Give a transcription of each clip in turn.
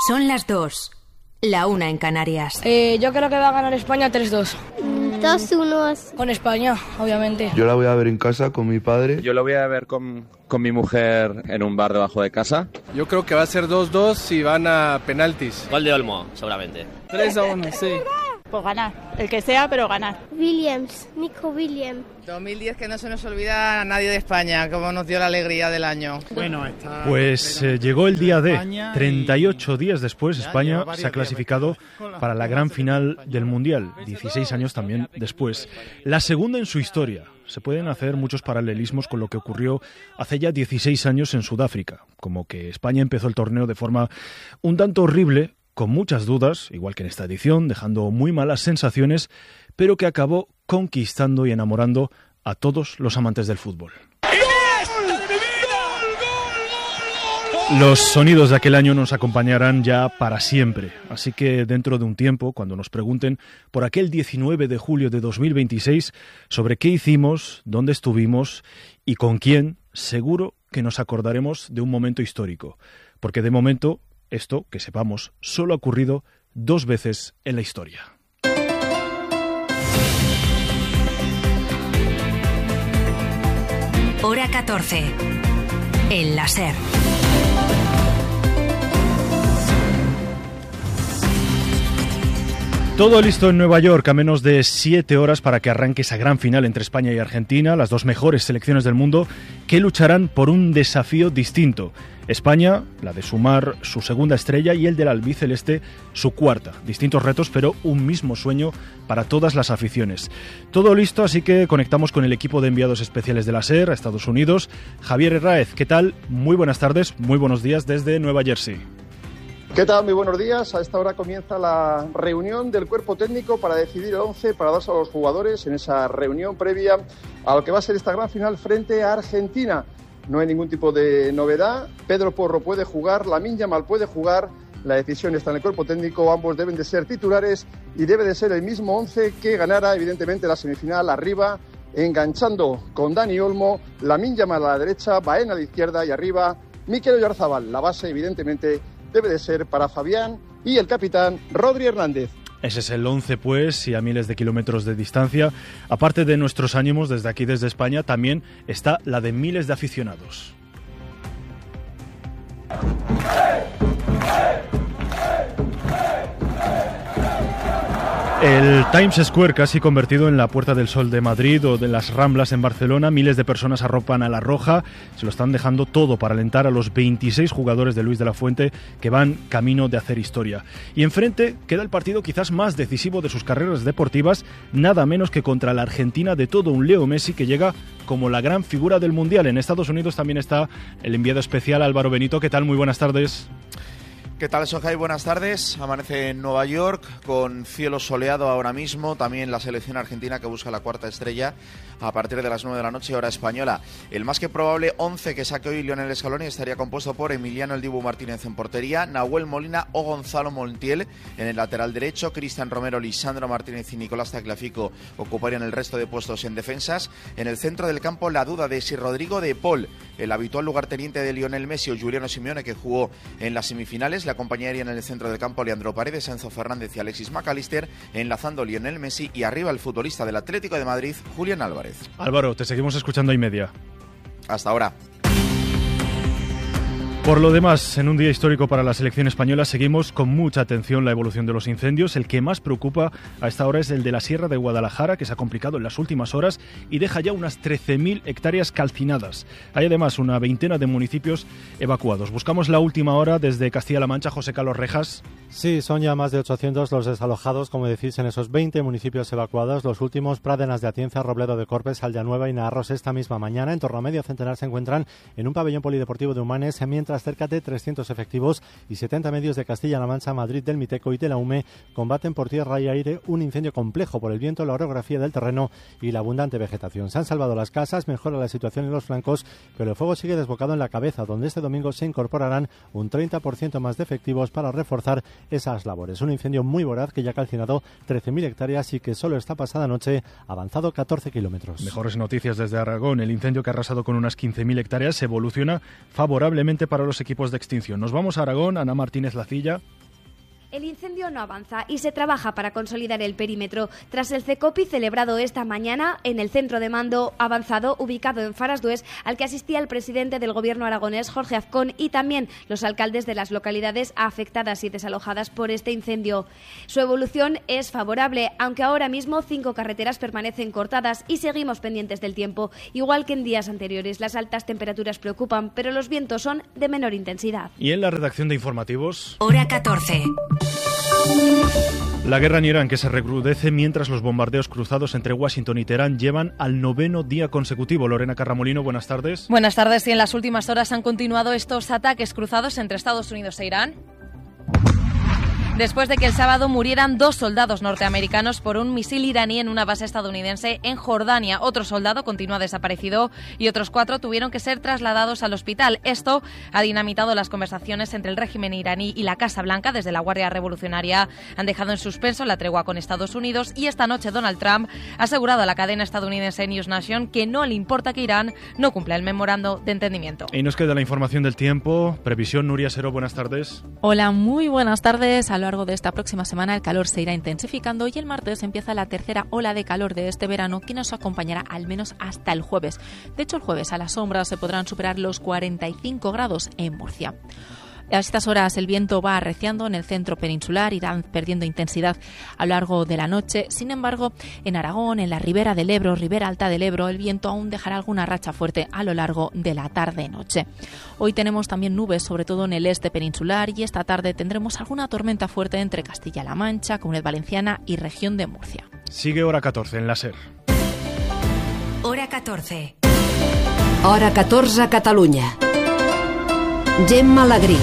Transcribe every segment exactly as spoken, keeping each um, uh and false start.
Son las dos, la una en Canarias. Eh, yo creo que va a ganar España tres dos. dos uno. Con España, obviamente. Yo la voy a ver en casa con mi padre. Yo la voy a ver con, con mi mujer en un bar debajo de casa. Yo creo que va a ser dos dos y van a penaltis. Gol de Olmo, seguramente. tres a uno, sí. Pues ganar, el que sea, pero ganar. Williams, Nico Williams. dos mil diez, que no se nos olvida a nadie de España, como nos dio la alegría del año. Bueno, está pues eh, llegó el día de treinta y ocho días después, España se ha clasificado para la gran final del Mundial, dieciséis años también después. La segunda en su historia. Se pueden hacer muchos paralelismos con lo que ocurrió hace ya dieciséis años en Sudáfrica, como que España empezó el torneo de forma un tanto horrible, con muchas dudas, igual que en esta edición, dejando muy malas sensaciones, pero que acabó conquistando y enamorando a todos los amantes del fútbol. Los sonidos de aquel año nos acompañarán ya para siempre, así que dentro de un tiempo, cuando nos pregunten por aquel diecinueve de julio de dos mil veintiséis, sobre qué hicimos, dónde estuvimos y con quién, seguro que nos acordaremos de un momento histórico, porque de momento esto, que sepamos, solo ha ocurrido dos veces en la historia. Hora catorce. El láser. Todo listo en Nueva York, a menos de siete horas para que arranque esa gran final entre España y Argentina, las dos mejores selecciones del mundo, que lucharán por un desafío distinto. España, la de sumar su segunda estrella, y el del albiceleste, su cuarta. Distintos retos, pero un mismo sueño para todas las aficiones. Todo listo, así que conectamos con el equipo de enviados especiales de la SER a Estados Unidos. Javier Herráez, ¿qué tal? Muy buenas tardes, muy buenos días desde Nueva Jersey. ¿Qué tal? Muy buenos días. A esta hora comienza la reunión del cuerpo técnico para decidir el once para darse a los jugadores en esa reunión previa a lo que va a ser esta gran final frente a Argentina. No hay ningún tipo de novedad. Pedro Porro puede jugar, Lamine Yamal puede jugar. La decisión está en el cuerpo técnico. Ambos deben de ser titulares y debe de ser el mismo once que ganara, evidentemente, la semifinal arriba, enganchando con Dani Olmo, Lamine Yamal a la derecha, Baena a la izquierda y arriba Mikel Oyarzabal. La base, evidentemente, debe de ser para Fabián y el capitán Rodri Hernández. Ese es el once, pues, y a miles de kilómetros de distancia. Aparte de nuestros ánimos desde aquí, desde España, también está la de miles de aficionados. El Times Square, casi convertido en la Puerta del Sol de Madrid o de las Ramblas en Barcelona, miles de personas arropan a la roja, se lo están dejando todo para alentar a los veintiséis jugadores de Luis de la Fuente que van camino de hacer historia. Y enfrente queda el partido quizás más decisivo de sus carreras deportivas, nada menos que contra la Argentina de todo un Leo Messi, que llega como la gran figura del Mundial. En Estados Unidos también está el enviado especial Álvaro Benito. ¿Qué tal? Muy buenas tardes. ¿Qué tal, Sohai? Buenas tardes. Amanece en Nueva York con cielo soleado ahora mismo. También la selección argentina que busca la cuarta estrella a partir de las nueve de la noche, hora española. El más que probable once que saque hoy Lionel Scaloni estaría compuesto por Emiliano El Dibu Martínez en portería, Nahuel Molina o Gonzalo Montiel en el lateral derecho, Cristian Romero, Lisandro Martínez y Nicolás Tagliafico ocuparían el resto de puestos en defensas. En el centro del campo la duda de si Rodrigo de Paul, el habitual lugarteniente de Lionel Messi, o Giuliano Simeone, que jugó en las semifinales. Le acompañarían en el centro del campo Leandro Paredes, Enzo Fernández y Alexis McAllister, enlazando Lionel Messi, y arriba el futbolista del Atlético de Madrid, Julián Álvarez. Álvaro, te seguimos escuchando y media. Hasta ahora. Por lo demás, en un día histórico para la selección española, seguimos con mucha atención la evolución de los incendios. El que más preocupa a esta hora es el de la Sierra de Guadalajara, que se ha complicado en las últimas horas y deja ya unas trece mil hectáreas calcinadas. Hay además una veintena de municipios evacuados. Buscamos la última hora desde Castilla-La Mancha. José Carlos Rejas. Sí, son ya más de ochocientos los desalojados, como decís, en esos veinte municipios evacuados. Los últimos, Pradenas de Atienza, Robledo de Corpes, Aldeanueva y Naarros, esta misma mañana. En torno a medio centenar se encuentran en un pabellón polideportivo de Humanes, mientras cerca de trescientos efectivos y setenta medios de Castilla-La Mancha, Madrid, del Miteco y de la U M E combaten por tierra y aire un incendio complejo por el viento, la orografía del terreno y la abundante vegetación. Se han salvado las casas, mejora la situación en los flancos, pero el fuego sigue desbocado en la cabeza, donde este domingo se incorporarán un treinta por ciento más de efectivos para reforzar esas labores. Un incendio muy voraz que ya ha calcinado trece mil hectáreas y que solo esta pasada noche ha avanzado catorce kilómetros. Mejores noticias desde Aragón. El incendio, que ha arrasado con unas quince mil hectáreas, evoluciona favorablemente para para los equipos de extinción. Nos vamos a Aragón, Ana Martínez Lacilla. El incendio no avanza y se trabaja para consolidar el perímetro. Tras el CECOPI celebrado esta mañana en el centro de mando avanzado ubicado en Farasdués, al que asistía el presidente del gobierno aragonés, Jorge Azcón, y también los alcaldes de las localidades afectadas y desalojadas por este incendio. Su evolución es favorable, aunque ahora mismo cinco carreteras permanecen cortadas y seguimos pendientes del tiempo. Igual que en días anteriores, las altas temperaturas preocupan, pero los vientos son de menor intensidad. Y en la redacción de informativos... Hora catorce. La guerra en Irán, que se recrudece mientras los bombardeos cruzados entre Washington y Teherán llevan al noveno día consecutivo. Lorena Carramolino, buenas tardes. Buenas tardes. Y en las últimas horas han continuado estos ataques cruzados entre Estados Unidos e Irán, después de que el sábado murieran dos soldados norteamericanos por un misil iraní en una base estadounidense en Jordania. Otro soldado continúa desaparecido y otros cuatro tuvieron que ser trasladados al hospital. Esto ha dinamitado las conversaciones entre el régimen iraní y la Casa Blanca. Desde la Guardia Revolucionaria han dejado en suspenso la tregua con Estados Unidos y esta noche Donald Trump ha asegurado a la cadena estadounidense News Nation que no le importa que Irán no cumpla el memorando de entendimiento. Y nos queda la información del tiempo. Previsión, Nuria Sero, buenas tardes. Hola, muy buenas tardes. A lo largo de esta próxima semana el calor se irá intensificando y el martes empieza la tercera ola de calor de este verano que nos acompañará al menos hasta el jueves. De hecho, el jueves a la sombra se podrán superar los cuarenta y cinco grados en Murcia. A estas horas el viento va arreciando en el centro peninsular, irán perdiendo intensidad a lo largo de la noche. Sin embargo, en Aragón, en la ribera del Ebro, ribera alta del Ebro, el viento aún dejará alguna racha fuerte a lo largo de la tarde-noche. Hoy tenemos también nubes, sobre todo en el este peninsular, y esta tarde tendremos alguna tormenta fuerte entre Castilla-La Mancha, Comunidad Valenciana y región de Murcia. Sigue Hora catorce en la SER. Hora catorce. Hora catorze a Catalunya. Gemma Alegrí.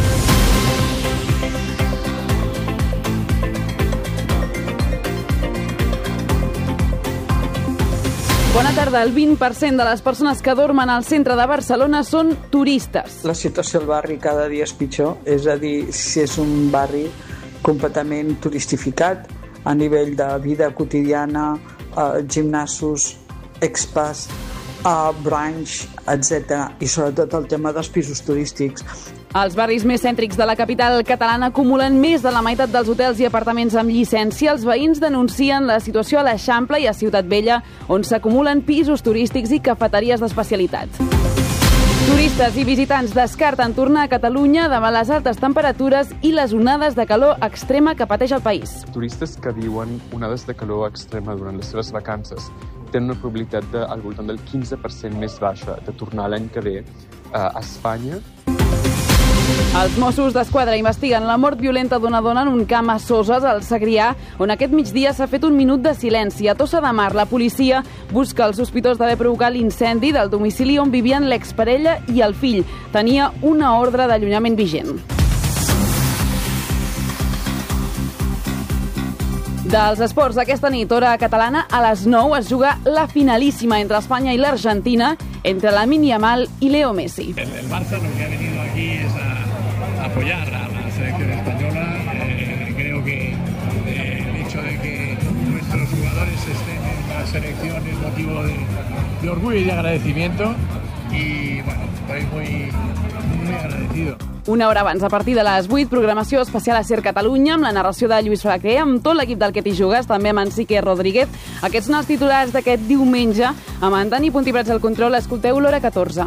Bona tarda. El vint per cent de les persones que dormen al centre de Barcelona són turistes. La situació del barri cada dia és pitjor, és a dir, si és un barri completament turistificat a nivell de vida quotidiana, eh, gimnasos, expats, a brunch, etcètera. I sobretot el tema dels pisos turístics. Els barris més cèntrics de la capital catalana acumulen més de la meitat dels hotels i apartaments amb llicència. Els veïns denuncien la situació a l'Eixample i a Ciutat Vella, on s'acumulen pisos turístics i cafeteries d'especialitat. Turistes i visitants descarten tornar a Catalunya davant les altes temperatures i les onades de calor extrema que pateix el país. Turistes que viuen onades de calor extrema durant les seves vacances tenen una probabilitat de, al voltant del quinze per cent més baixa de tornar l'any que ve eh, a Espanya. Els Mossos d'Esquadra investiguen la mort violenta d'una dona en un camp a Soses, al Segrià, on aquest migdia s'ha fet un minut de silenci. A Tossa de Mar, la policia busca el sospitós d'haver provocat l'incendi del domicili on vivien l'exparella i el fill. Tenia una ordre d'allunyament vigent. Dels esports, aquesta nit, hora catalana, a les nou es juga la finalíssima entre Espanya i l'Argentina, entre Lamine Yamal y Leo Messi. El, el Barça lo que ha venido aquí es a, a apoyar a la selección española. Eh, creo que eh, el hecho de que nuestros jugadores estén en la selección es motivo de, de orgullo y de agradecimiento. Y bueno, estoy muy, muy agradecido. Una hora abans, a partir de les vuit, programació especial a SER Catalunya, amb la narració de Lluís Flaquer, amb tot l'equip del Que t'hi jugues, també amb en Sique Rodríguez. Aquests són els titulars d'aquest diumenge. Amb en Dani Puntiprats al control, escolteu l'Hora catorze.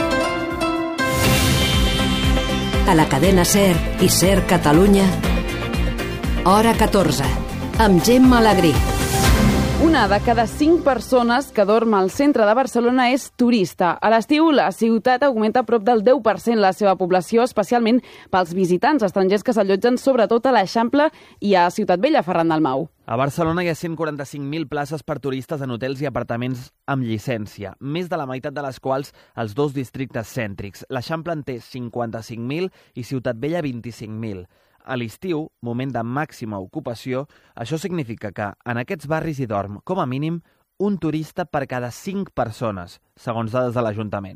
A la cadena SER i SER Catalunya, Hora catorze, amb Gemma Alegrí. Una de cada cinc persones que dorm al centre de Barcelona és turista. A l'estiu, la ciutat augmenta prop del deu per cent la seva població, especialment pels visitants estrangers que s'allotgen sobretot a l'Eixample i a Ciutat Vella, Ferran Dalmau. A Barcelona hi ha cent quaranta-cinc mil places per turistes en hotels i apartaments amb llicència, més de la meitat de les quals als dos districtes cèntrics. L'Eixample en té cinquanta-cinc mil i Ciutat Vella vint-i-cinc mil. A l'estiu, moment de màxima ocupació, això significa que en aquests barris hi dorm, com a mínim, un turista per cada cinc persones, segons dades de l'Ajuntament.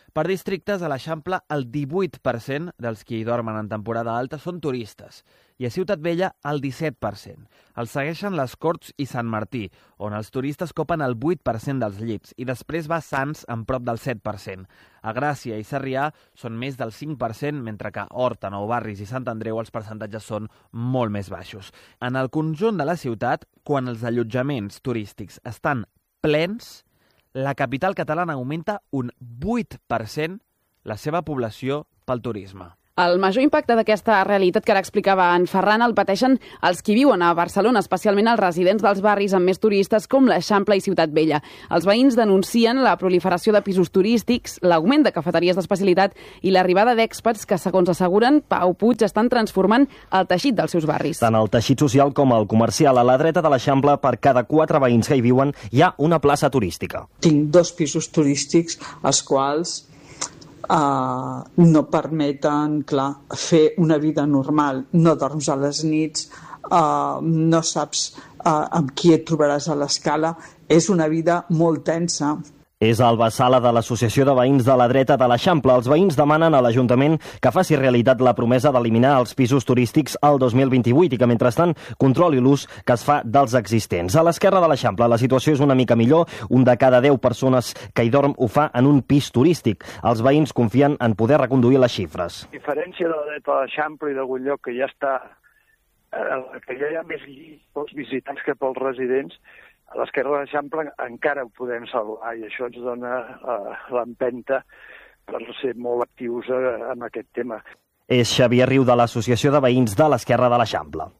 Per districtes, a l'Eixample el divuit per cent dels qui hi dormen en temporada alta són turistes i a Ciutat Vella el disset per cent. Els segueixen les Corts i Sant Martí, on els turistes copen el vuit per cent dels llits i després va Sants amb prop del set per cent. A Gràcia i Sarrià són més del cinc per cent, mentre que a Horta, Nou Barris i Sant Andreu els percentatges són molt més baixos. En el conjunt de la ciutat, quan els allotjaments turístics estan plens, la capital catalana augmenta un vuit per cent la seva població pel turisme. El major impacte d'aquesta realitat que ara explicava en Ferran el pateixen els qui viuen a Barcelona, especialment els residents dels barris amb més turistes com l'Eixample i Ciutat Vella. Els veïns denuncien la proliferació de pisos turístics, l'augment de cafeteries d'especialitat i l'arribada d'expats que, segons asseguren, Pau Puig, estan transformant el teixit dels seus barris. Tant el teixit social com el comercial. A la dreta de l'Eixample, per cada quatre veïns que hi viuen, hi ha una plaça turística. Tinc dos pisos turístics, els quals Uh, no permeten, clar, fer una vida normal. No dorms a les nits, uh, no saps uh, amb qui et trobaràs a l'escala. És una vida molt tensa. És Alba Sala de l'Associació de Veïns de la Dreta de l'Eixample. Els veïns demanen a l'Ajuntament que faci realitat la promesa d'eliminar els pisos turístics al dos mil vint-i-vuit i que, mentrestant, controli l'ús que es fa dels existents. A l'esquerra de l'Eixample la situació és una mica millor. Un de cada deu persones que hi dorm ho fa en un pis turístic. Els veïns confien en poder reconduir les xifres. A diferència de la dreta de l'Eixample i d'algun lloc que ja està, que ja hi ha més pels visitants que pels residents, a l'esquerra de l'Eixample encara ho podem salvar i això ens dona uh, l'empenta per ser molt actius uh, en aquest tema. És Xavier Riu de l'Associació de Veïns de l'Esquerra de l'Eixample.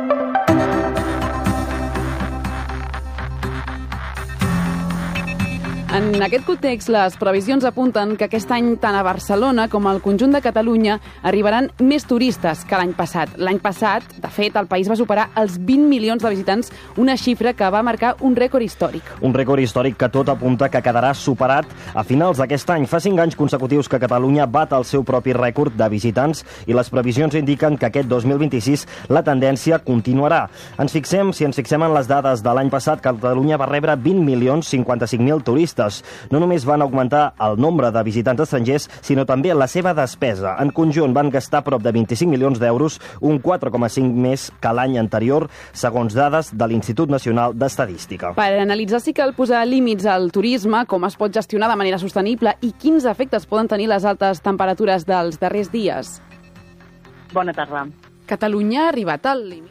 En aquest context, les previsions apunten que aquest any tant a Barcelona com al conjunt de Catalunya arribaran més turistes que l'any passat. L'any passat, de fet, el país va superar els vint milions de visitants, una xifra que va marcar un rècord històric. Un rècord històric que tot apunta que quedarà superat a finals d'aquest any. Fa cinc anys consecutius que Catalunya bat el seu propi rècord de visitants i les previsions indiquen que aquest dos mil vint-i-sis la tendència continuarà. Ens fixem, si ens fixem en les dades de l'any passat, Catalunya va rebre vint milions cinquanta-cinc mil turistes. No només van augmentar el nombre de visitants estrangers, sinó també la seva despesa. En conjunt van gastar prop de vint-i-cinc milions d'euros, un quatre coma cinc més que l'any anterior, segons dades de l'Institut Nacional d'Estadística. Per analitzar si cal posar límits al turisme, com es pot gestionar de manera sostenible i quins efectes poden tenir les altes temperatures dels darrers dies. Bona tarda. Catalunya ha arribat al límit.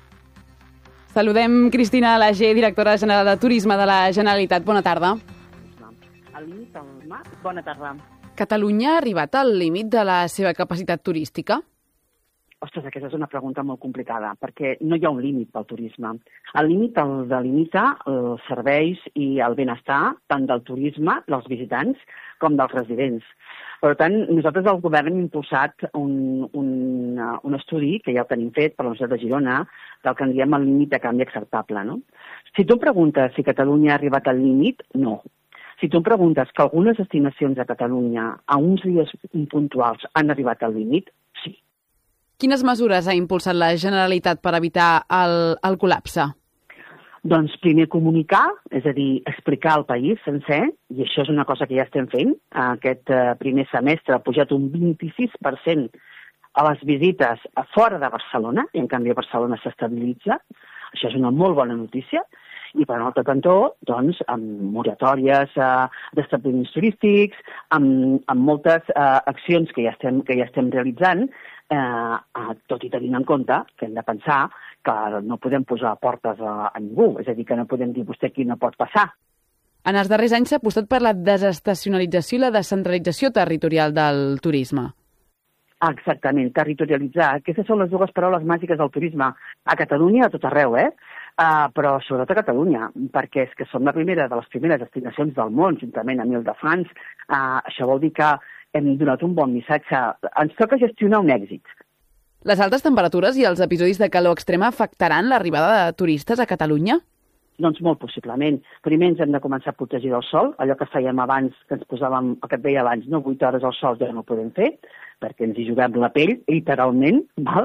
Saludem Cristina Alagé, directora general de Turisme de la Generalitat. Bona tarda. Al límit del mar. Bona tarda. Catalunya ha arribat al límit de la seva capacitat turística? Ostres, aquesta és una pregunta molt complicada, perquè no hi ha un límit pel turisme. El límit el delimita els serveis i el benestar tant del turisme, dels visitants, com dels residents. Per tant, nosaltres al govern hem impulsat un, un, un estudi, que ja el tenim fet per la Universitat de Girona, del que en diem el límit de canvi acceptable. No? Si tu em preguntes si Catalunya ha arribat al límit, no. Si tu em preguntes que algunes destinacions a Catalunya a uns dies puntuals han arribat al límit, sí. Quines mesures ha impulsat la Generalitat per evitar el, el col·lapse? Doncs primer comunicar, és a dir, explicar al país sencer, i això és una cosa que ja estem fent. Aquest primer semestre ha pujat un vint-i-sis per cent a les visites a fora de Barcelona, i en canvi a Barcelona s'estabilitza. Això és una molt bona notícia. I per un altre cantó, doncs, amb moratòries eh, d'establiments turístics, amb, amb moltes eh, accions que ja estem, que ja estem realitzant, eh, eh, tot i tenint en compte que hem de pensar que no podem posar portes a, a ningú, és a dir, que no podem dir vostè aquí no pot passar. En els darrers anys s'ha apostat per la desestacionalització i la descentralització territorial del turisme. Exactament, territorialitzar. Aquestes són les dues paraules màgiques del turisme. A Catalunya, a tot arreu, eh? Uh, però sobretot a Catalunya, perquè és que som la primera de les primeres destinacions del món, juntament amb Ile-de-France. Uh, això vol dir que hem donat un bon missatge. Ens toca gestionar un èxit. Les altes temperatures i els episodis de calor extrema afectaran l'arribada de turistes a Catalunya? Doncs molt possiblement. Primer ens hem de començar a protegir del sol, allò que fèiem abans, que ens posàvem, el que et deia abans, no vuit hores al sol ja no ho podem fer, perquè ens hi juguem la pell, literalment, val?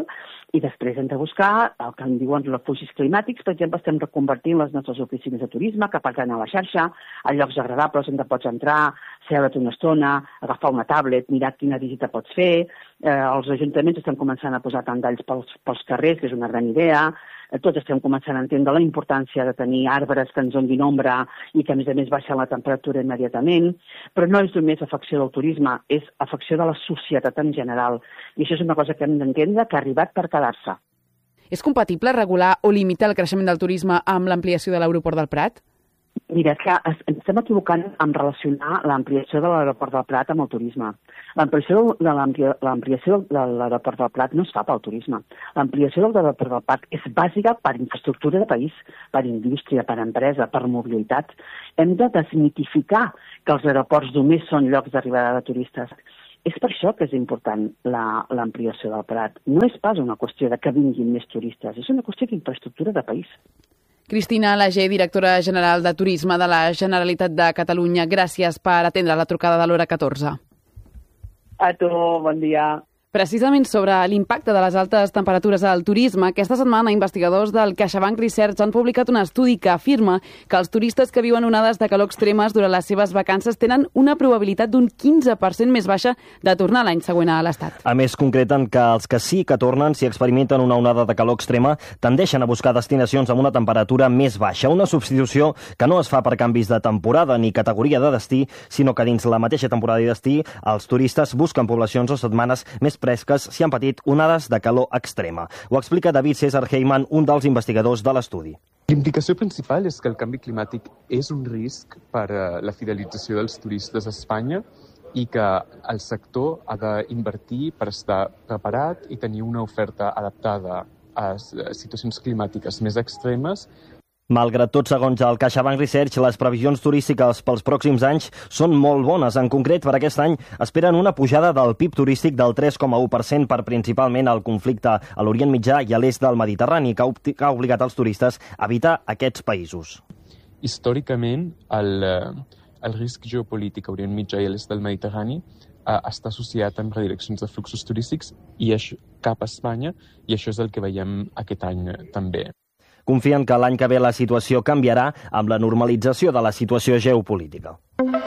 I després hem de buscar el que en diuen refugis climàtics. Per exemple, estem reconvertint les nostres oficines de turisme que pertanyen a la xarxa, a llocs agradables on pots entrar, seure't una estona, agafar una tablet, mirar quina visita pots fer. Eh, els ajuntaments estan començant a posar tendalls pels, pels carrers, que és una gran idea. Eh, tots estem començant a entendre la importància de tenir arbres que ens donin ombra i que, a més a més, baixen la temperatura immediatament. Però no és només afecció del turisme, és afecció de la societat en general. I això és una cosa que hem d'entendre que ha arribat per quedar-se. És compatible regular o limitar el creixement del turisme amb l'ampliació de l'aeroport del Prat? Mira, és que ens estem equivocant en relacionar l'ampliació de l'aeroport del Prat amb el turisme. L'ampliació de l'ampliació de l'aeroport del Prat no es fa pel turisme. L'ampliació de l'aeroport del Prat és bàsica per infraestructura de país, per indústria, per empresa, per mobilitat. Hem de desmitificar que els aeroports només són llocs d'arribada de turistes. És per això que és important l'ampliació del Prat. No és pas una qüestió de que vinguin més turistes, és una qüestió d'infraestructura de país. Cristina Lager, directora general de Turisme de la Generalitat de Catalunya, gràcies per atendre la trucada de l'Hora catorze. A tu, bon dia. Precisament sobre l'impacte de les altes temperatures al turisme, aquesta setmana investigadors del CaixaBank Research han publicat un estudi que afirma que els turistes que viuen onades de calor extremes durant les seves vacances tenen una probabilitat d'un quinze per cent més baixa de tornar l'any següent a l'Estat. A més, concreten que els que sí que tornen, si experimenten una onada de calor extrema, tendeixen a buscar destinacions amb una temperatura més baixa, una substitució que no es fa per canvis de temporada ni categoria de destí, sinó que dins la mateixa temporada i destí els turistes busquen poblacions o setmanes més fresques si han patit onades de calor extrema. Ho explica David César Heyman, un dels investigadors de l'estudi. L'implicació principal és que el canvi climàtic és un risc per a la fidelització dels turistes a Espanya i que el sector ha d'invertir per estar preparat i tenir una oferta adaptada a situacions climàtiques més extremes. Malgrat tot, segons el CaixaBank Research, les previsions turístiques pels pròxims anys són molt bones. En concret, per aquest any esperen una pujada del P I B turístic del tres coma u per cent per principalment el conflicte a l'Orient Mitjà i a l'est del Mediterrani, que ha obligat els turistes a evitar aquests països. Històricament, el, el risc geopolític a Orient Mitjà i a l'est del Mediterrani està associat amb redireccions de fluxos turístics i això, cap a Espanya, i això és el que veiem aquest any també. Confien que l'any que ve la situació canviarà amb la normalització de la situació geopolítica.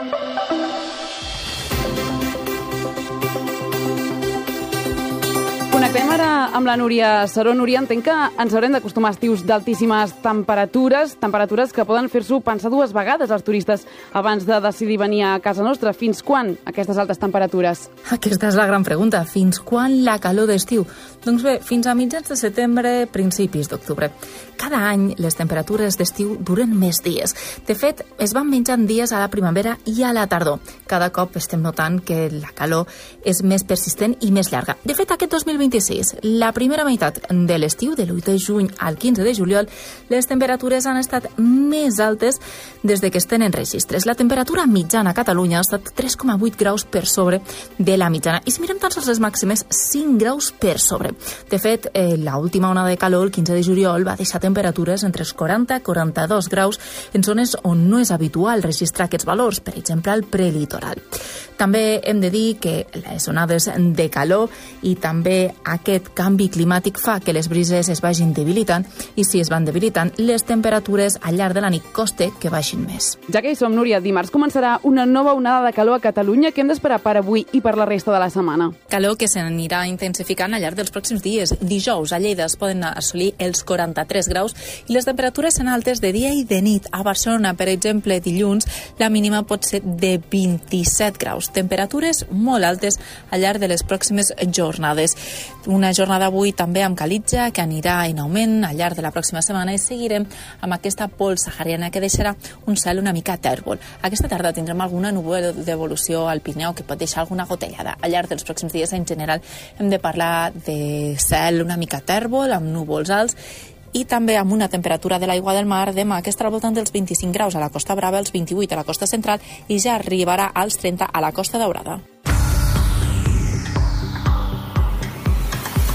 Connectem ara amb la Núria Saró. Núria, entenc que ens haurem d'acostumar a estius d'altíssimes temperatures, temperatures que poden fer-s'ho pensar dues vegades als turistes abans de decidir venir a casa nostra. Fins quan aquestes altes temperatures? Aquesta és la gran pregunta. Fins quan la calor d'estiu? Doncs bé, fins a mitjans de setembre, principis d'octubre. Cada any les temperatures d'estiu duren més dies. De fet, es van menjant dies a la primavera i a la tardor. Cada cop estem notant que la calor és més persistent i més llarga. De fet, aquest dos mil vint-i-sis, la primera meitat de l'estiu, de l'u de juny al quinze de juliol, les temperatures han estat més altes des de que es tenen registres. La temperatura mitjana a Catalunya ha estat tres coma vuit graus per sobre de la mitjana. I si mirem tan sols les màximes, cinc graus per sobre. De fet, eh, l'última onada de calor, el quinze de juliol, va deixar temperatures entre els quaranta i quaranta-dos graus en zones on no és habitual registrar aquests valors, per exemple, al prelitoral. També hem de dir que les onades de calor i també aquest canvi climàtic fa que les brises es vagin debilitant i si es van debilitant, les temperatures al llarg de la nit costa que baixin més. Ja que hi som, Núria, dimarts començarà una nova onada de calor a Catalunya. Què hem d'esperar per avui i per la resta de la setmana? Calor que s'anirà intensificant al llarg dels pròxims dies. Dijous a Lleida es poden assolir els quaranta-tres graus i les temperatures seran altes de dia i de nit. A Barcelona, per exemple, dilluns, la mínima pot ser de vint-i-set graus. Temperatures molt altes al llarg de les pròximes jornades. Una jornada avui també amb calitja que anirà en augment al llarg de la pròxima setmana i seguirem amb aquesta pols sahariana que deixarà un cel una mica tèrbol. Aquesta tarda tindrem alguna núvol d'evolució al Pirineu que pot deixar alguna gotellada. Al llarg dels pròxims dies en general hem de parlar de cel una mica tèrbol amb núvols alts i també amb una temperatura de l'aigua del mar demà que estarà al voltant dels vint-i-cinc graus a la Costa Brava, els vint-i-vuit a la costa central i ja arribarà als trenta a la Costa Daurada.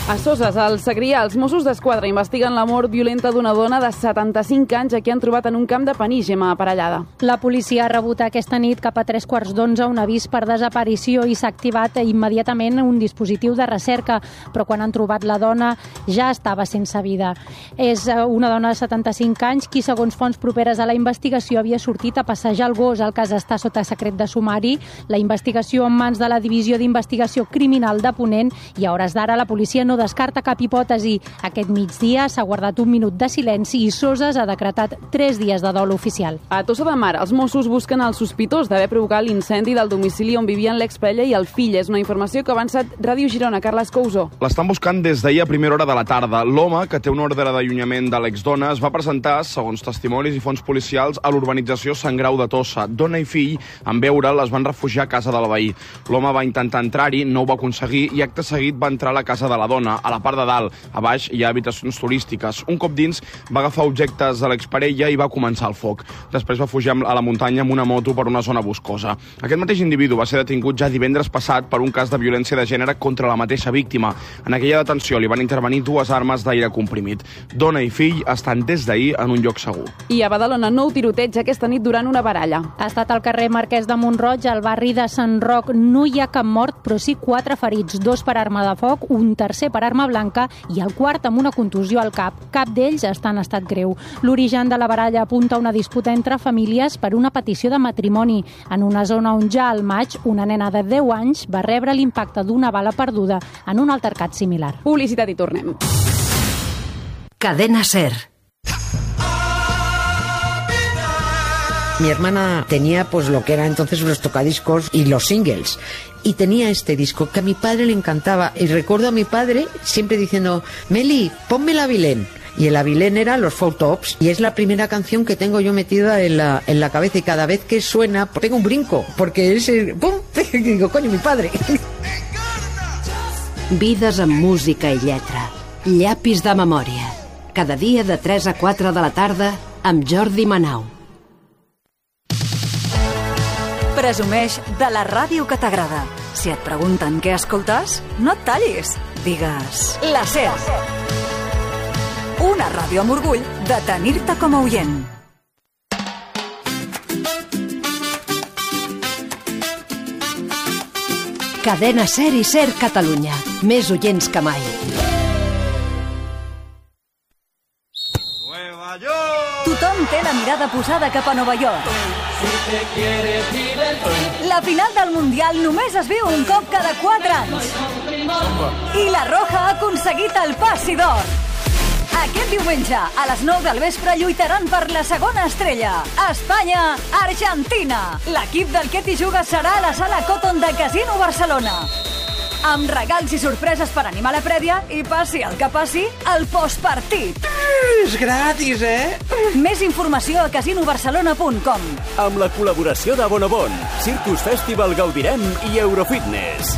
A Soses, al Segrià, els Mossos d'Esquadra investiguen la mort violenta d'una dona de setanta-cinc anys a qui han trobat en un camp de panís, Gemma Aparellada. La policia ha rebut aquesta nit cap a tres quarts d'onze un avís per desaparició i s'ha activat immediatament un dispositiu de recerca, però quan han trobat la dona ja estava sense vida. És una dona de setanta-cinc anys qui, segons fonts properes a la investigació, havia sortit a passejar el gos. El cas està sota secret de sumari. La investigació en mans de la Divisió d'Investigació Criminal de Ponent i a hores d'ara la policia no descarta cap hipòtesi. Aquest migdia s'ha guardat un minut de silenci i Soses ha decretat tres dies de dol oficial. A Tossa de Mar, els Mossos busquen el sospitós d'haver provocat l'incendi del domicili on vivien l'exparella i el fill. És una informació que ha avançat Ràdio Girona. Carles Couso. L'estan buscant des d'ahir a primera hora de la tarda. L'home, que té una ordre d'allunyament de l'exdona, es va presentar, segons testimonis i fonts policials, a l'urbanització Sant Grau de Tossa. Dona i fill, en veure'l, es van refugiar a casa del veí. L'home va intentar entrar-hi, no ho va aconseguir i acte seguit va entrar a la casa de la dona, a la part de dalt. A baix hi ha habitacions turístiques. Un cop dins va agafar objectes de l'exparella i va començar el foc. Després va fugir a la muntanya amb una moto per una zona boscosa. Aquest mateix individu va ser detingut ja divendres passat per un cas de violència de gènere contra la mateixa víctima. En aquella detenció li van intervenir dues armes d'aire comprimit. Dona i fill estan des d'ahir en un lloc segur. I a Badalona, nou tiroteig aquesta nit durant una baralla. Ha estat al carrer Marquès de Montroig, al barri de Sant Roc. No hi ha cap mort, però sí quatre ferits, dos per arma de foc, un tercer per arma blanca i el quart amb una contusió al cap. Cap d'ells està en estat greu. L'origen de la baralla apunta a una disputa entre famílies per una petició de matrimoni, en una zona on ja al maig una nena de deu anys va rebre l'impacte d'una bala perduda en un altercat similar. Publicitat i tornem. Cadena SER. Mi hermana tenía pues lo que era entonces los tocadiscos y los singles. Y tenía este disco que a mi padre le encantaba. Y recuerdo a mi padre siempre diciendo, Meli, ponme el Avilén. Y el Avilén era los Four Tops. Y es la primera canción que tengo yo metida en la, en la cabeza. Y cada vez que suena, tengo un brinco. Porque es... ¡Pum! Y digo, coño, mi padre. Vides amb música i lletra. Llapis de memòria. Cada dia de tres a quatre de la tarda amb Jordi Manau. Presumeix de la ràdio que t'agrada. Si et pregunten què escoltes, no et tallis. Digues la SER. Una ràdio amb orgull de tenir-te com a oient. Cadena SER i SER Catalunya. Més oients que mai. Tothom té la mirada posada cap a Nova York. La final del Mundial només es viu un cop cada quatre anys. I la Roja ha aconseguit el passi d'or. Aquest diumenge, a les nou del vespre, lluitaran per la segona estrella. Espanya-Argentina. L'equip del Ketty Juga serà a la sala Cotton de Casino Barcelona. Amb regals i sorpreses per animar la prèvia i passi el que passi, el postpartit. És gratis, eh? Més informació a casino barcelona punt com. Amb la col·laboració de Bonobon, Circus Festival Gaudirem i Eurofitness.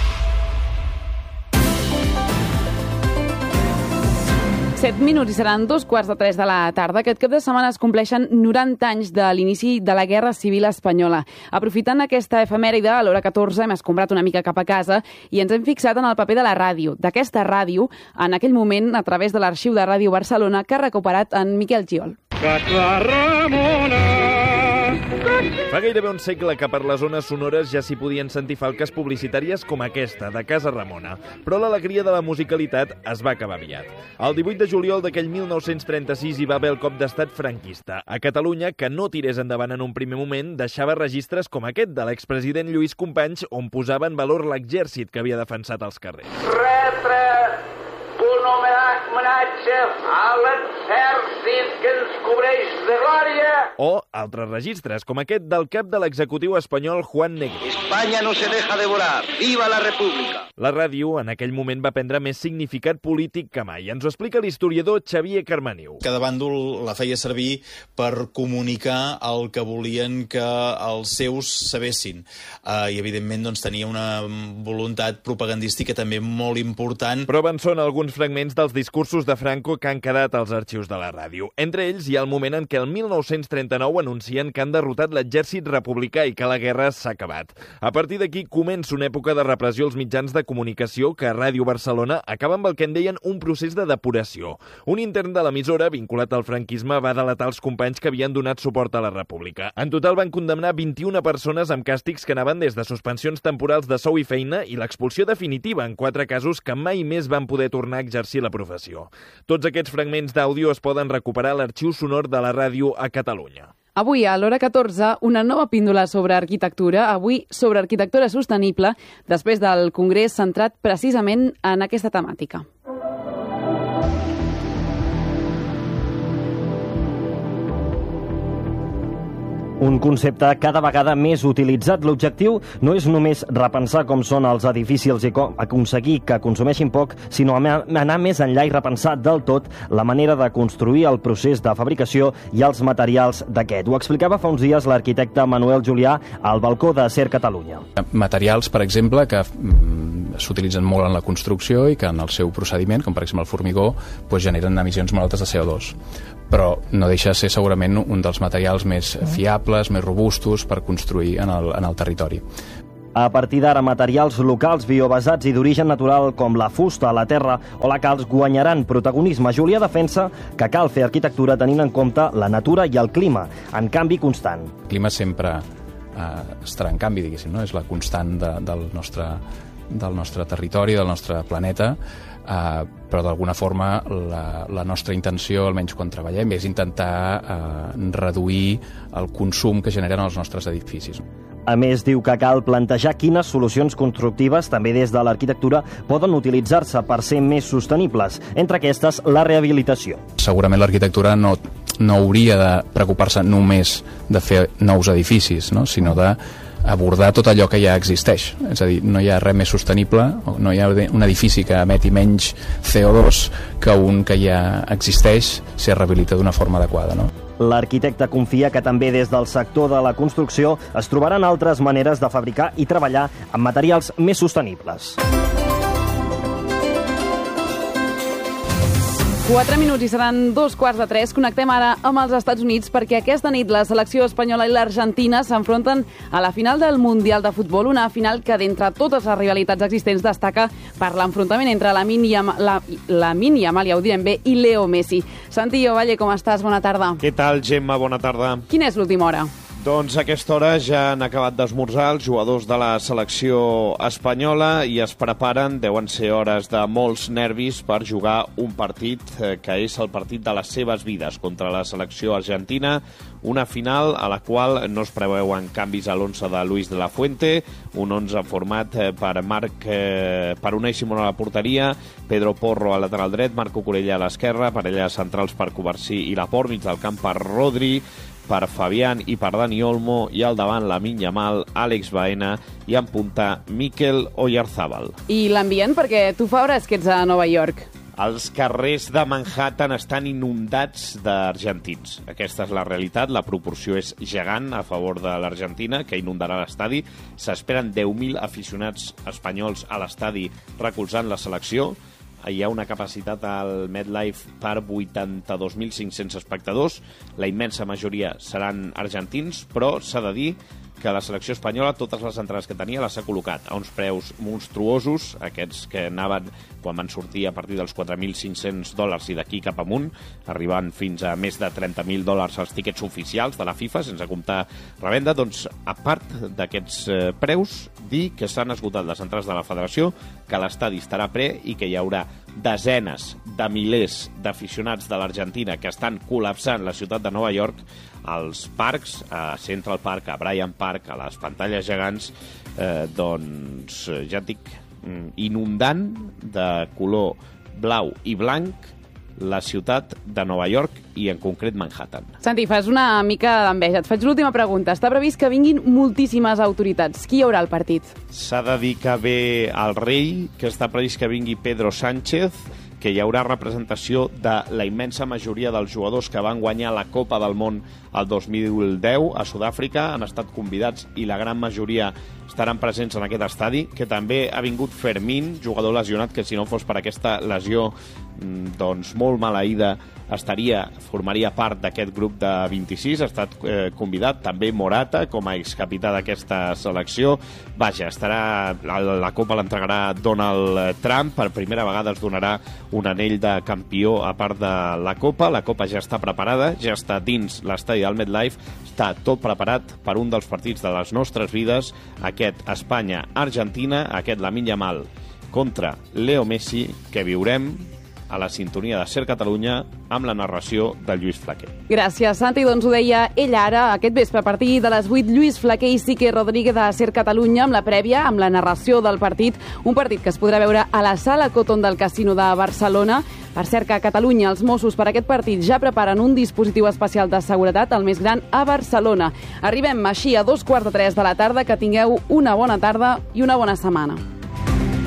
set minuts i seran dos quarts de tres de la tarda. Aquest cap de setmana es compleixen noranta anys de l'inici de la Guerra Civil Espanyola. Aprofitant aquesta efemèride, a l'hora catorze hem escombrat una mica cap a casa i ens hem fixat en el paper de la ràdio. D'aquesta ràdio, en aquell moment, a través de l'Arxiu de Ràdio Barcelona, que ha recuperat en Miquel Giol. Casa Ramona. Fa gairebé un segle que per les zones sonores ja s'hi podien sentir falques publicitàries com aquesta, de Casa Ramona. Però l'alegria de la musicalitat es va acabar aviat. El divuit de juliol d'aquell mil nou-cents trenta-sis hi va haver el cop d'estat franquista. A Catalunya, que no tirés endavant en un primer moment, deixava registres com aquest de l'expresident Lluís Companys, on posava en valor l'exèrcit que havia defensat als carrers. Retre un homenatge a l'exèrcit que ens cobreix de glòria. O altres registres, com aquest del cap de l'executiu espanyol Juan Negrín. España no se deja devorar. ¡Viva la República! La ràdio en aquell moment va prendre més significat polític que mai. Ens ho explica l'historiador Xavier Carmaniu. Cada bàndol la feia servir per comunicar el que volien que els seus sabessin. Uh, I, evidentment, doncs, tenia una voluntat propagandística també molt important. Prova en són alguns fragments dels discursos de Franco que han quedat als arxius de la ràdio. Entre ells hi ha el moment en què el mil nou-cents trenta-nou Palau anuncien que han derrotat l'exèrcit republicà i que la guerra s'ha acabat. A partir d'aquí comença una època de repressió als mitjans de comunicació que a Ràdio Barcelona acaba amb el que en deien un procés de depuració. Un intern de l'emissora, vinculat al franquisme, va delatar els companys que havien donat suport a la República. En total van condemnar vint-i-una persones amb càstigs que anaven des de suspensions temporals de sou i feina i l'expulsió definitiva en quatre casos que mai més van poder tornar a exercir la professió. Tots aquests fragments d'àudio es poden recuperar a l'arxiu sonor de la ràdio a Catalunya. Avui, a l'hora catorze, una nova píndola sobre arquitectura, avui sobre arquitectura sostenible, després del congrés centrat precisament en aquesta temàtica. Un concepte cada vegada més utilitzat. L'objectiu no és només repensar com són els edificis i com aconseguir que consumeixin poc, sinó anar més enllà i repensar del tot la manera de construir el procés de fabricació i els materials d'aquest. Ho explicava fa uns dies l'arquitecte Manuel Julià al balcó de Ser Catalunya. Materials, per exemple, que mm, s'utilitzen molt en la construcció i que en el seu procediment, com per exemple el formigó, doncs generen emissions molt altes de C O dos. Però no deixa de ser segurament un dels materials més fiables, més robustos per construir en el, en el territori. A partir d'ara, materials locals, biobasats i d'origen natural com la fusta, la terra o la calç guanyaran protagonisme. Julià defensa que cal fer arquitectura tenint en compte la natura i el clima, en canvi constant. El clima sempre eh, estarà en canvi, diguéssim, no? És la constant de, del, nostre, del nostre territori, del nostre planeta, Uh, però d'alguna forma la, la nostra intenció, almenys quan treballem, és intentar uh, reduir el consum que generen els nostres edificis. A més, diu que cal plantejar quines solucions constructives, també des de l'arquitectura, poden utilitzar-se per ser més sostenibles. Entre aquestes, la rehabilitació. Segurament l'arquitectura no, no hauria de preocupar-se només de fer nous edificis, no? Sinó de abordar tot allò que ja existeix. És a dir, no hi ha res més sostenible, no hi ha un edifici que emeti menys C O dos que un que ja existeix si es rehabilita d'una forma adequada, no? L'arquitecte confia que també des del sector de la construcció es trobaran altres maneres de fabricar i treballar amb materials més sostenibles. Quatre minuts i seran dos quarts de tres. Connectem ara amb els Estats Units perquè aquesta nit la selecció espanyola i l'Argentina s'enfronten a la final del Mundial de Futbol, una final que d'entre totes les rivalitats existents destaca per l'enfrontament entre Lamine Yamal, la, Lamine Yamal, ja ho direm bé, i Leo Messi. Santi Ovalle, com estàs? Bona tarda. Què tal, Gemma? Bona tarda. Quina és l'última hora? Doncs a aquesta hora ja han acabat d'esmorzar els jugadors de la selecció espanyola i es preparen, deuen ser hores de molts nervis per jugar un partit que és el partit de les seves vides contra la selecció argentina, una final a la qual no es preveuen canvis a l'onze de Luis de la Fuente, un onze format per Marc, eh, per Unai Simón a la porteria, Pedro Porro al lateral dret, Marco Corella a l'esquerra, parelles centrals per Covarsí i Laporte, mig del camp per Rodri, per Fabián i per Dani Olmo, i al davant Lamine Yamal, Àlex Baena i en punta Mikel Oyarzabal. I l'ambient, perquè tu fa hores que ets a Nova York. Els carrers de Manhattan estan inundats d'argentins. Aquesta és la realitat, la proporció és gegant a favor de l'Argentina, que inundarà l'estadi. S'esperen deu mil aficionats espanyols a l'estadi recolzant la selecció. Hi ha una capacitat al MetLife per vuitanta-dos mil cinc-cents espectadors. La immensa majoria seran argentins, però s'ha de dir que la selecció espanyola, totes les entrades que tenia, les ha col·locat a uns preus monstruosos, aquests que anaven quan van sortir a partir dels quatre mil cinc-cents dòlars i d'aquí cap amunt, arribant fins a més de trenta mil dòlars als tíquets oficials de la FIFA, sense comptar revenda. Doncs, a part d'aquests eh, preus, dir que s'han esgotat les entrades de la federació, que l'estadi estarà ple i que hi haurà desenes de milers d'aficionats de l'Argentina que estan col·lapsant la ciutat de Nova York als parcs, a Central Park, a Bryant Park, a les pantalles gegants, eh, doncs, ja et dic, inundant de color blau i blanc la ciutat de Nova York i en concret Manhattan. Santi, fas una mica d'enveja. Et faig l'última pregunta. Està previst que vinguin moltíssimes autoritats. Qui hi haurà al partit? S'ha de dir que ve el rei, que està previst que vingui Pedro Sánchez, que hi haurà representació de la immensa majoria dels jugadors que van guanyar la Copa del Món el dos mil deu a Sud-àfrica. Han estat convidats i la gran majoria estaran presents en aquest estadi, que també ha vingut Fermín, jugador lesionat, que si no fos per aquesta lesió doncs molt maleïda estaria, formaria part d'aquest grup de vint-i-sis, ha estat eh, convidat també Morata com a excapità d'aquesta selecció. Vaja, estarà, la, la Copa l'entregarà Donald Trump, per primera vegada es donarà un anell de campió a part de la Copa. La Copa ja està preparada, ja està dins l'estadi del MetLife, està tot preparat per un dels partits de les nostres vides, aquest Espanya-Argentina, aquest Lamine Yamal contra Leo Messi, que viurem a la sintonia de Ser Catalunya amb la narració de Lluís Flaquer. Gràcies, Santi. Doncs ho deia ell ara, aquest vespre a partir de les vuit, Lluís Flaquer i Sique Rodríguez de Ser Catalunya amb la prèvia, amb la narració del partit, un partit que es podrà veure a la Sala Coton del Casino de Barcelona. Per cert que a Catalunya els Mossos per aquest partit ja preparen un dispositiu especial de seguretat, el més gran a Barcelona. Arribem així a dos quarts de tres de la tarda. Que tingueu una bona tarda i una bona setmana.